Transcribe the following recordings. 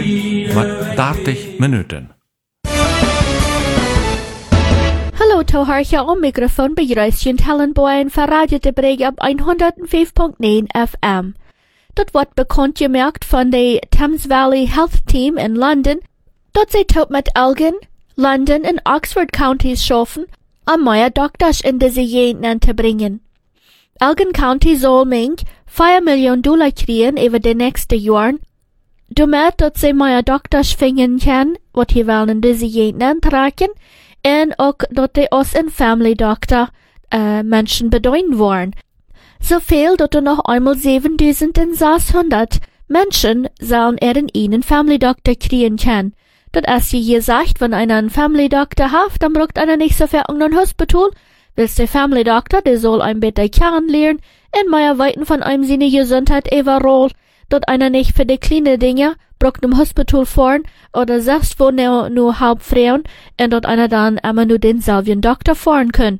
met 30 minuten. Hallo toehoortje om microfoon bij Ruisje Tellenboeien van Radio de Brege op 105.9 FM. Dat wordt bekendgemaakt van de Thames Valley Health Team in London, dat zij tot met Elgin, London en Oxford counties schaffen, om meer dokters in deze gegenden te brengen. Elgin County zal mink $5 miljoen krijgen over de nächste jaren, doordat dat zij meer dokters vinden kan, wat je wel in deze gegenden trekken, en ook dat de ons een family doctor mensen bedienen worden. Zoveel dat er nog eenmaal 7600 mensen zullen een family doctor krijgen kan. Dat als je hier zegt, wenn einer einen family doctor hat, dann braucht einer nicht so viel in ein Hospital. Willst der family doctor, der soll ein bisschen kennenlernen und mehr weiten von einem seine Gesundheit überall, dat einer nicht für die kleinen Dinge braucht im Hospital fahren oder selbst wo nur halb Frauen und dat einer dann immer nur denselben Doktor fahren können.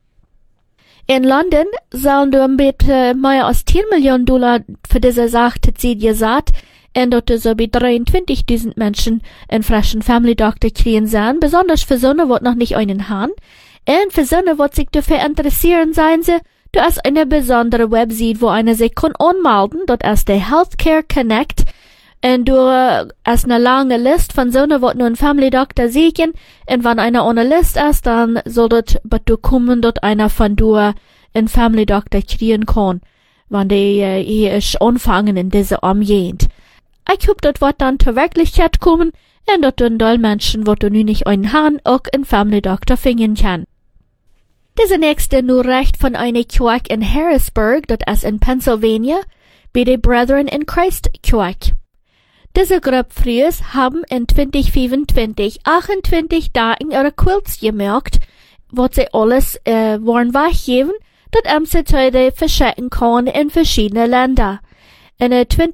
In London sollen du ein bisschen mehr als $10 Millionen für diese Sache gesagt, und dort so bei 23.000 Menschen einen frischen Family Doctor kriegen sein, besonders für Sonne, wat noch nicht einen haben. Und für Sonne, wat sich dafür interessieren, seien sie, du hast eine besondere Website, wo einer sich kann anmelden, dort ist der Healthcare Connect, und du hast eine lange Liste von Sonne, wat nur ein Family Doctor sehen, und wenn einer ohne List ist, dann soll dort, du kommen, dort einer von du einen Family Doctor kriegen kann, wenn die hier ist anfangen in diese Umgehend. Ich hoffe, dat wat dann zur Wirklichkeit kommen, und dat den doll Menschen, wat du nu nicht einen haben, auch einen Family Doctor finden kann. Diese nächste nur recht von einer Kirche in Harrisburg, dat ist in Pennsylvania, bei den Brethren in Christ Kirche. Diese Gruppe Frühs haben in 2025 28 Tagen ihre Quilts gemerkt, wat sie alles wollen weggeben, dat sie heute verschicken kann in verschiedene Länder. In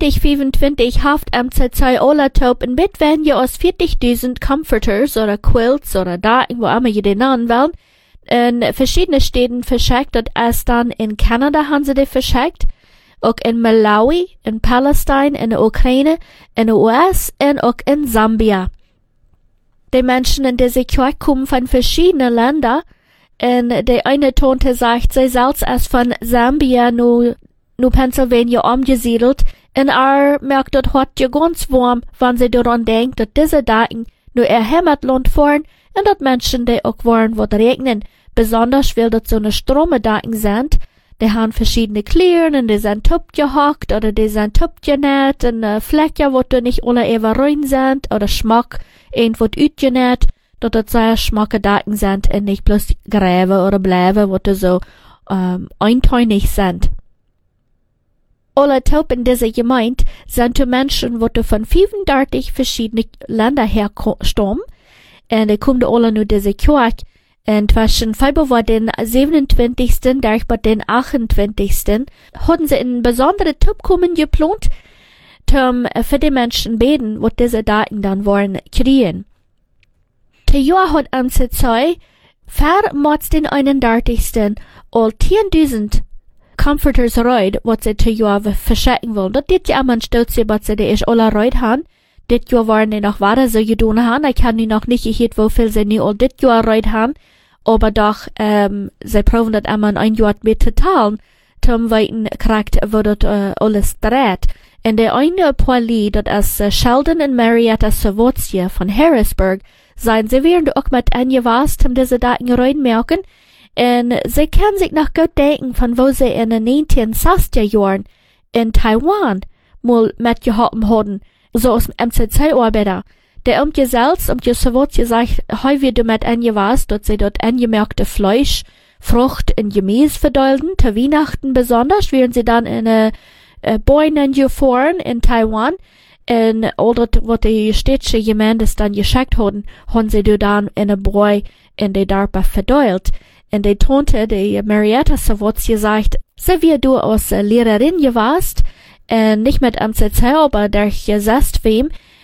2025 haft MC2 alle top in Bett werden je aus 40.000 Comforters oder Quilts oder Daten, wo immer je den nennen wollen, in verschiedene Städten verschickt, und erst dann in Kanada haben sie die verschickt, auch in Malawi, in Palästina, in der Ukraine, in der US und auch in Sambia. Die Menschen in dieser Kirche kommen von verschiedenen Ländern, und die eine Tante sagt, sie selbst ist von Sambia nu Pennsylvania umgesiedelt, und merkt dort heute ganz warm, wenn sie daran denkt, dass diese Daten nur ihr Heimatland fahren, und dass Menschen, die auch wollen, was regnen, besonders weil das so eine Stromedaten sind, die haben verschiedene Klären, und die sind top gehockt, oder die sind top genäht, und Flecken, wo du nicht alle eben rein sind, oder Schmack, irgendwo utgenäht, dass das sehr schmacke Daten sind, und nicht bloß Gräben oder Bleiben, wo du so, einteinig sind. Alle top in dieser Gemeinde sind die Menschen, die von 35 verschiedenen Ländern herstammen, und die kommen alle nur diese Kirche. Und zwischen Februar den 27. durch den 28. hatten sie einen besonderen Topkommen geplant, für die Menschen beten, wo diese Daten dann wollen kriegen. Der Jahr hat MC2 den 31. all 10.000 Comforters reid, wat sie zu Jahr verschicken wollen. Dat dit ja man stolz was sie die ich alle reid han. Dit Jahr waren die noch weiter so gedun han. Ich kann die noch nicht gehört, wie viel sie nie all dit Jahr reid han. Aber doch, sie proben dat einmal ein Jahr mit zu teilen, zum weiten kriegt, wo dat alles dreht. Und der eine Poli, dat ist Sheldon und Marietta Savotia von Harrisburg, seien sie während auch mit angewas, um diese Daten reinmerken. Und sie können sich noch gut denken, von wo sie in den 1960er Jahren in Taiwan mal mitgeholfen haben, so aus dem MC2-Arbeiter. Der umgesetzt, sofort gesagt, heu wird damit angewas, dass sie dort angemerkte Fleisch, Frucht und Gemüse verdeuten, zu Weihnachten besonders, während sie dann in Bäunen gefahren in Taiwan, und all dort, was die städtische Gemeinde dann geschickt haben sie dann in ein Bräu in die Darpa verdeut. Und die Tante, die Marietta Savotia gesagt, sie wird du als Lehrerin gewast, nicht mit MC2, aber durch gesetzt wem,